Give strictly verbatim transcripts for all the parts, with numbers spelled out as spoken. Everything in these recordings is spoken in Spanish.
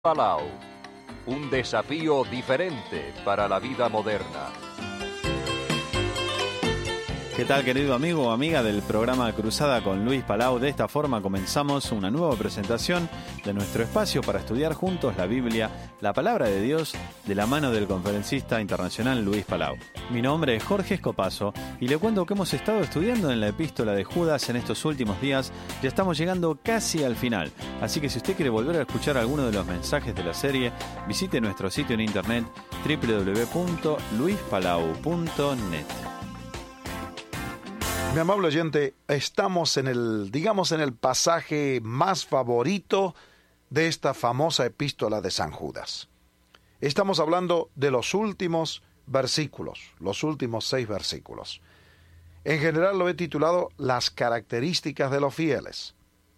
Palau, un desafío diferente para la vida moderna. ¿Qué tal, querido amigo o amiga del programa Cruzada con Luis Palau? De esta forma comenzamos una nueva presentación de nuestro espacio para estudiar juntos la Biblia, la Palabra de Dios, de la mano del conferencista internacional Luis Palau. Mi nombre es Jorge Escopazo y le cuento que hemos estado estudiando en la epístola de Judas en estos últimos días. Ya estamos llegando casi al final, así que si usted quiere volver a escuchar alguno de los mensajes de la serie, visite nuestro sitio en internet doble u doble u doble u punto luis palau punto net. Mi amable oyente, estamos en el, digamos, en el pasaje más favorito de esta famosa epístola de San Judas. Estamos hablando de los últimos versículos, los últimos seis versículos. En general lo he titulado Las características de los fieles.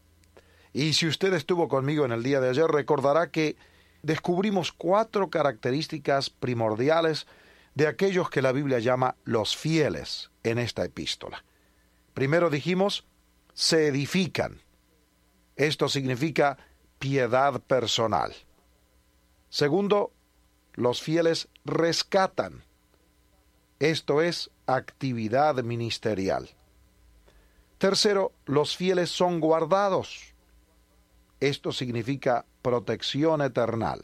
Y si usted estuvo conmigo en el día de ayer, recordará que descubrimos cuatro características primordiales de aquellos que la Biblia llama los fieles en esta epístola. Primero dijimos, se edifican. Esto significa piedad personal. Segundo, los fieles rescatan. Esto es actividad ministerial. Tercero, los fieles son guardados. Esto significa protección eterna.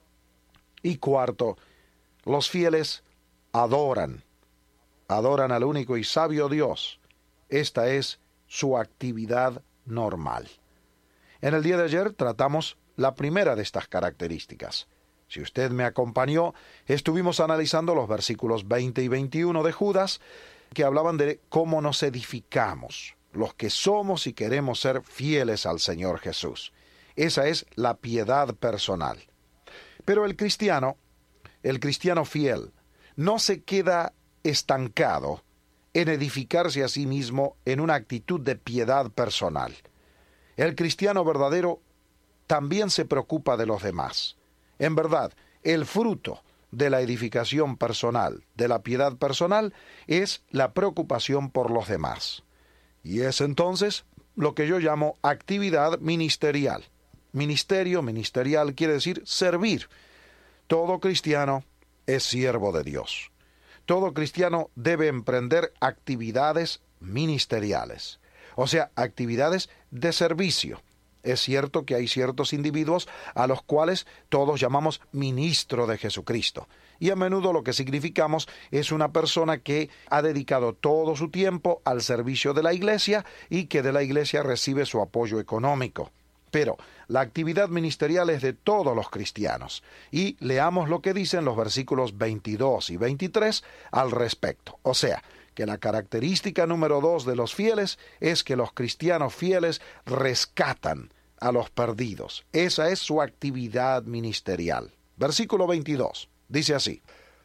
Y cuarto, los fieles adoran. Adoran al único y sabio Dios. Esta es su actividad normal. En el día de ayer tratamos la primera de estas características. Si usted me acompañó, estuvimos analizando los versículos veinte y veintiuno de Judas, que hablaban de cómo nos edificamos, los que somos y queremos ser fieles al Señor Jesús. Esa es la piedad personal. Pero el cristiano, el cristiano fiel, no se queda estancado en edificarse a sí mismo en una actitud de piedad personal. El cristiano verdadero también se preocupa de los demás. En verdad, el fruto de la edificación personal, de la piedad personal, es la preocupación por los demás. Y es entonces lo que yo llamo actividad ministerial. Ministerio, ministerial quiere decir servir. Todo cristiano es siervo de Dios. Todo cristiano debe emprender actividades ministeriales, o sea, actividades de servicio. Es cierto que hay ciertos individuos a los cuales todos llamamos ministro de Jesucristo, y a menudo lo que significamos es una persona que ha dedicado todo su tiempo al servicio de la iglesia y que de la iglesia recibe su apoyo económico. Pero la actividad ministerial es de todos los cristianos, y leamos lo que dicen los versículos veintidós y veintitrés al respecto. O sea, que la característica número dos de los fieles es que los cristianos fieles rescatan a los perdidos. Esa es su actividad ministerial. Versículo veintidós, dice así: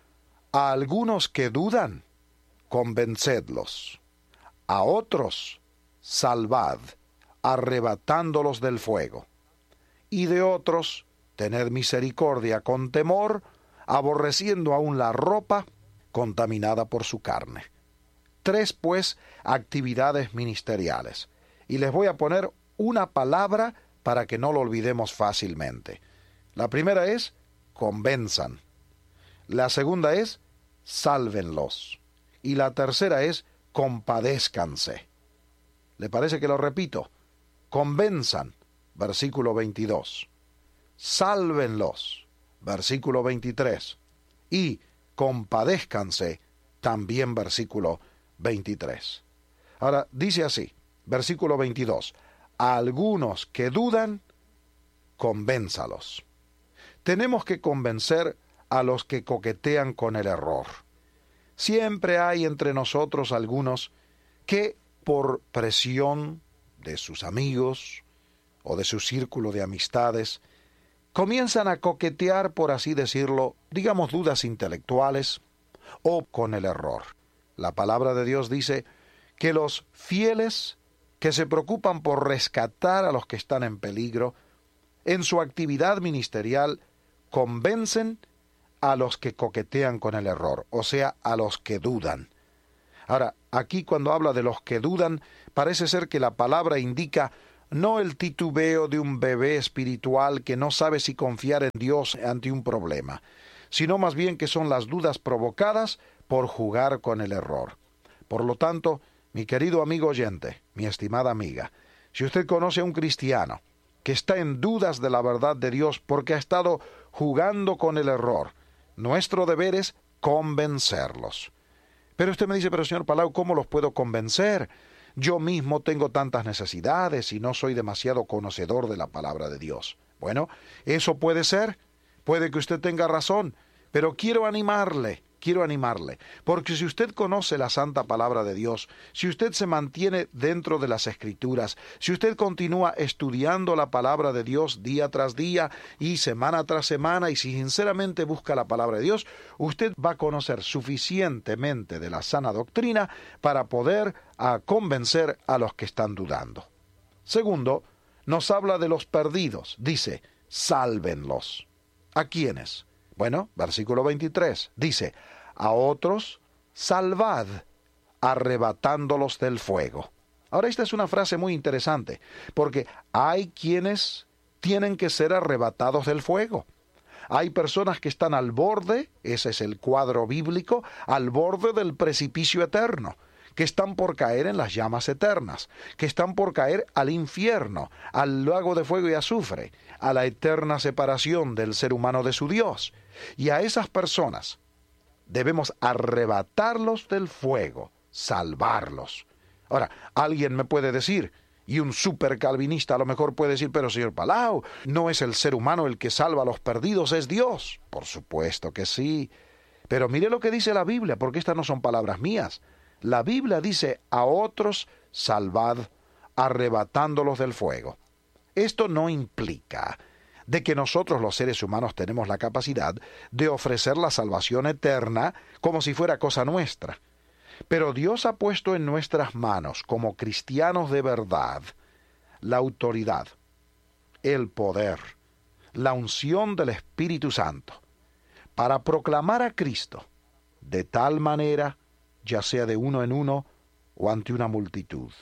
a algunos que dudan, convencedlos; a otros, salvad, arrebatándolos del fuego; y de otros, tened misericordia con temor, aborreciendo aún la ropa contaminada por su carne. Tres, pues, actividades ministeriales. Y les voy a poner una palabra para que no lo olvidemos fácilmente. La primera es, convenzan. La segunda es, sálvenlos. Y la tercera es, compadézcanse. ¿Le parece que lo repito? Convenzan, versículo veintidós. Sálvenlos, versículo veintitrés. Y compadézcanse, también versículo veintitrés. Ahora, dice así, versículo veintidós. A algunos que dudan, convénzalos. Tenemos que convencer a los que coquetean con el error. Siempre hay entre nosotros algunos que, por presión de sus amigos o de su círculo de amistades, comienzan a coquetear, por así decirlo, digamos, dudas intelectuales o con el error. La palabra de Dios dice que los fieles que se preocupan por rescatar a los que están en peligro, en su actividad ministerial, convencen a los que coquetean con el error, o sea, a los que dudan. Ahora, aquí cuando habla de los que dudan, parece ser que la palabra indica no el titubeo de un bebé espiritual que no sabe si confiar en Dios ante un problema, sino más bien que son las dudas provocadas por jugar con el error. Por lo tanto, mi querido amigo oyente, mi estimada amiga, si usted conoce a un cristiano que está en dudas de la verdad de Dios porque ha estado jugando con el error, nuestro deber es convencerlos. Pero usted me dice, pero señor Palau, ¿cómo los puedo convencer? Yo mismo tengo tantas necesidades y no soy demasiado conocedor de la palabra de Dios. Bueno, eso puede ser, puede que usted tenga razón, pero quiero animarle, quiero animarle, porque si usted conoce la santa palabra de Dios, si usted se mantiene dentro de las Escrituras, si usted continúa estudiando la palabra de Dios día tras día y semana tras semana, y si sinceramente busca la palabra de Dios, usted va a conocer suficientemente de la sana doctrina para poder a convencer a los que están dudando. Segundo, nos habla de los perdidos. Dice, sálvenlos. ¿A quiénes? Bueno, versículo veintitrés, dice, a otros salvad, arrebatándolos del fuego. Ahora, esta es una frase muy interesante, porque hay quienes tienen que ser arrebatados del fuego. Hay personas que están al borde, ese es el cuadro bíblico, al borde del precipicio eterno, que están por caer en las llamas eternas, que están por caer al infierno, al lago de fuego y azufre, a la eterna separación del ser humano de su Dios. Y a esas personas debemos arrebatarlos del fuego, salvarlos. Ahora, alguien me puede decir, y un super calvinista a lo mejor puede decir, pero señor Palau, ¿no es el ser humano el que salva a los perdidos, es Dios? Por supuesto que sí. Pero mire lo que dice la Biblia, porque estas no son palabras mías. La Biblia dice, a otros salvad, arrebatándolos del fuego. Esto no implica de que nosotros los seres humanos tenemos la capacidad de ofrecer la salvación eterna como si fuera cosa nuestra. Pero Dios ha puesto en nuestras manos, como cristianos de verdad, la autoridad, el poder, la unción del Espíritu Santo, para proclamar a Cristo de tal manera, ya sea de uno en uno o ante una multitud,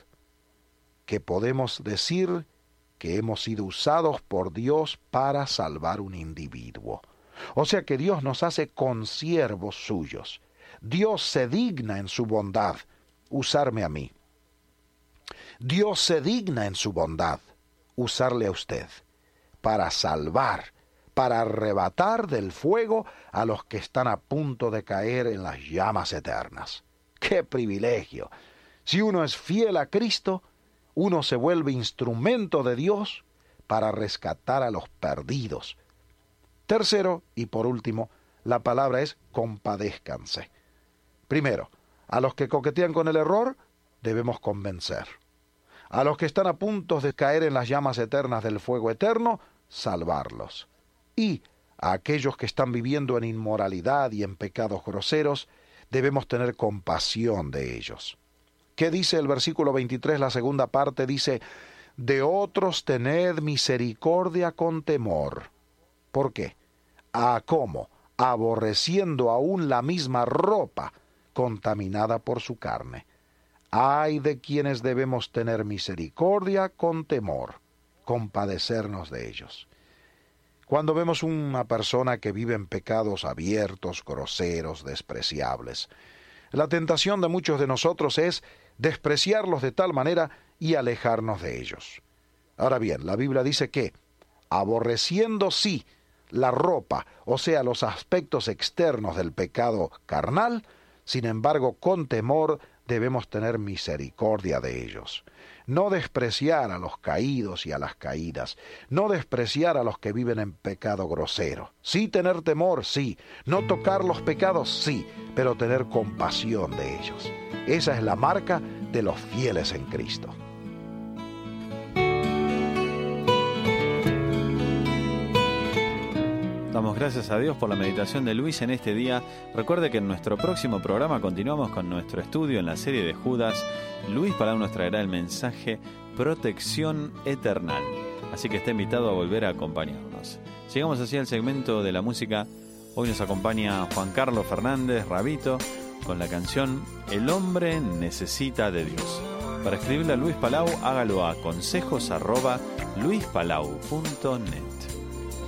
que podemos decir que hemos sido usados por Dios para salvar un individuo. O sea que Dios nos hace consiervos suyos. Dios se digna en su bondad usarme a mí. Dios se digna en su bondad usarle a usted para salvar, para arrebatar del fuego a los que están a punto de caer en las llamas eternas. ¡Qué privilegio! Si uno es fiel a Cristo, uno se vuelve instrumento de Dios para rescatar a los perdidos. Tercero, y por último, la palabra es compadézcanse. Primero, a los que coquetean con el error, debemos convencer. A los que están a punto de caer en las llamas eternas del fuego eterno, salvarlos. Y a aquellos que están viviendo en inmoralidad y en pecados groseros, debemos tener compasión de ellos. ¿Qué dice el versículo veintitrés, la segunda parte? Dice, de otros tened misericordia con temor. ¿Por qué? ¿A cómo? Aborreciendo aún la misma ropa contaminada por su carne. Ay de quienes debemos tener misericordia con temor, compadecernos de ellos. Cuando vemos una persona que vive en pecados abiertos, groseros, despreciables, la tentación de muchos de nosotros es despreciarlos de tal manera y alejarnos de ellos. Ahora bien, la Biblia dice que, aborreciendo sí la ropa, o sea, los aspectos externos del pecado carnal, sin embargo, con temor debemos tener misericordia de ellos. No despreciar a los caídos y a las caídas, no despreciar a los que viven en pecado grosero. Sí tener temor, sí, no tocar los pecados, sí, pero tener compasión de ellos. Esa es la marca de los fieles en Cristo. Damos gracias a Dios por la meditación de Luis en este día. Recuerde que en nuestro próximo programa continuamos con nuestro estudio en la serie de Judas. Luis Palau nos traerá el mensaje Protección Eternal. Así que está invitado a volver a acompañarnos. Llegamos así al segmento de la música. Hoy nos acompaña Juan Carlos Fernández, Rabito, con la canción El hombre necesita de Dios. Para escribirle a Luis Palau, hágalo a consejos arroba luispalau punto net.